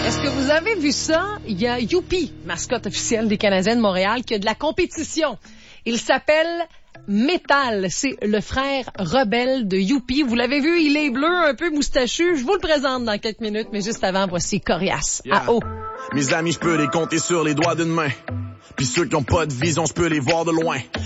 Est-ce que vous avez vu ça? Il y a Youpi, mascotte officielle des Canadiens de Montréal, qui a de la compétition. Il s'appelle Métal. C'est le frère rebelle de Youpi. Vous l'avez vu, il est bleu, un peu moustachu. Je vous le présente dans quelques minutes, mais juste avant, voici Corias. Yeah. À eau. Mes amis, je peux les compter sur les doigts d'une main. Puis ceux qui ont pas de vision, je peux les voir de loin.